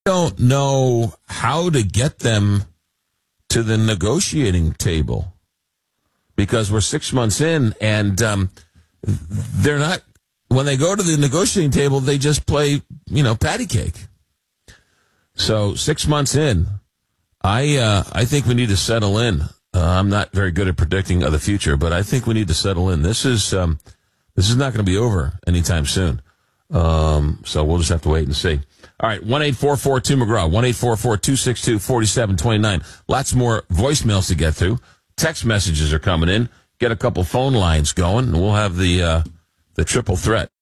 don't know how to get them to the negotiating table because we're 6 months in and they're not, when they go to the negotiating table, they just play, patty cake. So 6 months in, I think we need to settle in. I'm not very good at predicting the future, but I think we need to settle in. This is not going to be over anytime soon. So we'll just have to wait and see. All right, 1-844-2-McGraw, 1-844-262-4729. Lots more voicemails to get through. Text messages are coming in. Get a couple phone lines going, and we'll have the triple threat.